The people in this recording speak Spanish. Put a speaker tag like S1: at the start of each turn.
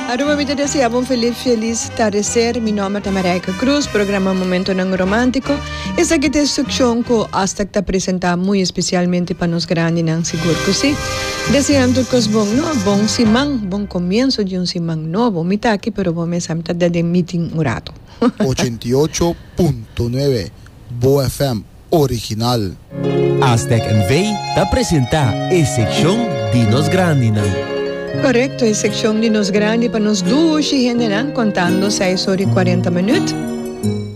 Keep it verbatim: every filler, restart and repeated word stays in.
S1: Aruba me deseaba un feliz, feliz atardecer. Mi nombre es Mareika Cruz, programa Momento Não Romántico. Esta aqui é a secção que hasta está apresentada muito especialmente para nós grandes, não seguro que sim. Desejando que os bom, no, bom simang, bom comienzo de um simang novo. Me está aqui, pero vamos a estar de meeting un rato.
S2: ochenta y ocho punto nueve Boa F M original.
S3: Aztec en Vey te presenta a sección de nos grandes.
S1: Correcto, a secção de nos grandes para nos duas e gente contando seis horas e quarenta minutos.